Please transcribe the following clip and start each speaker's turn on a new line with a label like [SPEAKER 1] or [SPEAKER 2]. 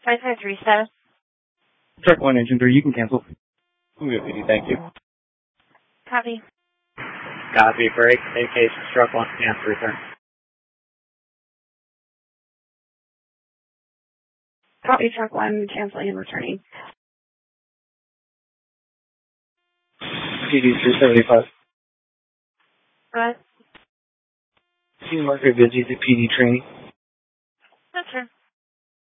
[SPEAKER 1] 553 status.
[SPEAKER 2] Truck 1, engine 3, you can cancel.
[SPEAKER 3] I'm good, PD, thank you.
[SPEAKER 1] Copy.
[SPEAKER 4] Copy, break. Vacation, truck 1, cancel, return.
[SPEAKER 1] Copy, truck 1, canceling and returning.
[SPEAKER 2] PD 375.
[SPEAKER 1] Go ahead.
[SPEAKER 2] Team Marker busy at PD training.